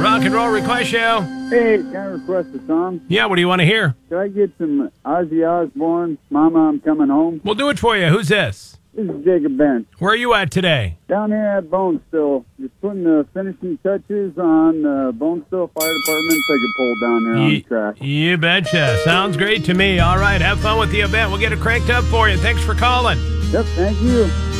Rock and Roll Request Show. Hey, can I request a song? Yeah, what do you want to hear? Could I get some Ozzy Osbourne, Mama, I'm Coming Home? We'll do it for you. Who's this? This is Jacob Bench. Where are you at today? Down here at Bonesteel. Just putting the finishing touches on Bonesteel Fire Department Take a pole down there on the track. You betcha. Sounds great to me. All right, have fun with the event. We'll get it cranked up for you. Thanks for calling. Yep, thank you.